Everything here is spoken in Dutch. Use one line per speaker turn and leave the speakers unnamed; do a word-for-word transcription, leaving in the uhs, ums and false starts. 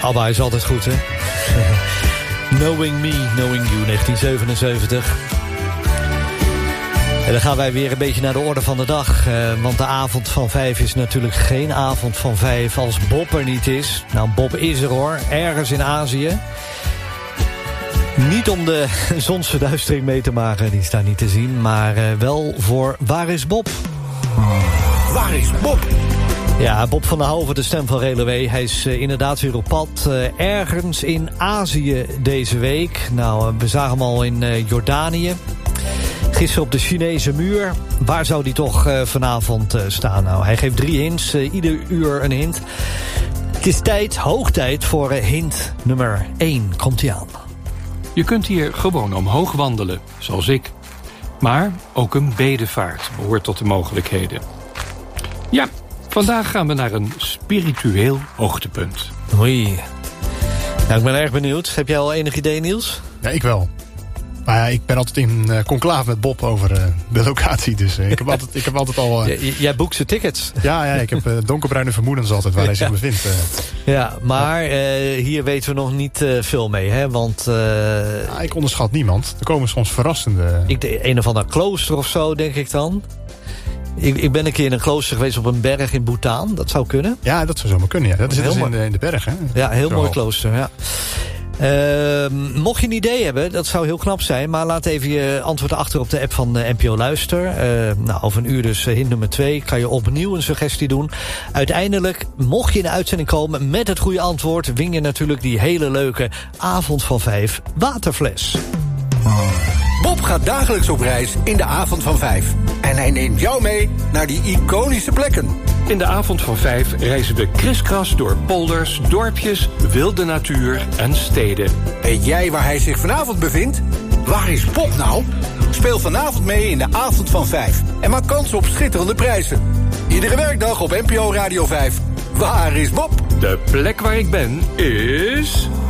ABBA is altijd goed, hè? Knowing Me, Knowing You, negentien zevenenzeventig. En dan gaan wij weer een beetje naar de orde van de dag. Uh, want de avond van vijf is natuurlijk geen avond van vijf als Bob er niet is. Nou, Bob is er hoor, ergens in Azië. Niet om de zonsverduistering mee te maken, die is daar niet te zien. Maar uh, wel voor Waar is Bob?
Waar is Bob?
Ja, Bob van der Hoven, de stem van Relewee. Hij is uh, inderdaad weer op pad. Uh, ergens in Azië deze week. Nou, uh, we zagen hem al in uh, Jordanië. Gisteren op de Chinese muur. Waar zou die toch uh, vanavond uh, staan? Nou, hij geeft drie hints. Uh, ieder uur een hint. Het is tijd, hoog tijd voor uh, hint nummer één. Komt-ie aan.
Je kunt hier gewoon omhoog wandelen, zoals ik. Maar ook een bedevaart behoort tot de mogelijkheden. Ja, vandaag gaan we naar een spiritueel hoogtepunt.
Oei. Nou, ik ben erg benieuwd. Heb jij al enig idee, Niels?
Ja, ik wel. Maar ja, ik ben altijd in uh, conclave met Bob over uh, de locatie. Dus uh, ik, heb altijd, ik heb altijd al... Uh...
J- jij boekt zijn tickets.
Ja, ja, ik heb uh, donkerbruine vermoedens altijd waar hij zich bevindt. Uh.
Ja, maar uh, hier weten we nog niet uh, veel mee, hè? Want... Uh,
ja, ik onderschat niemand. Er komen soms verrassende...
Ik, de, een of ander klooster of zo, denk ik dan. Ik, ik ben een keer in een klooster geweest op een berg in Bhutan. Dat zou kunnen.
Ja, dat zou zomaar kunnen. Ja. Dat, dat zit dus in de, in de berg, hè?
Ja, heel
zo
mooi klooster, ja. Uh, mocht je een idee hebben, dat zou heel knap zijn. Maar laat even je antwoord achter op de app van uh, N P O Luister. Uh, nou, over een uur dus uh, hint nummer twee. Kan je opnieuw een suggestie doen. Uiteindelijk, mocht je in de uitzending komen met het goede antwoord, win je natuurlijk die hele leuke avond van vijf waterfles.
Bob gaat dagelijks op reis in de avond van vijf. En hij neemt jou mee naar die iconische plekken.
In de avond van vijf reizen we kriskras door polders, dorpjes, wilde natuur en steden.
Weet jij waar hij zich vanavond bevindt? Waar is Bob nou? Speel vanavond mee in de avond van vijf. En maak kans op schitterende prijzen. Iedere werkdag op N P O Radio vijf. Waar is Bob?
De plek waar ik ben is...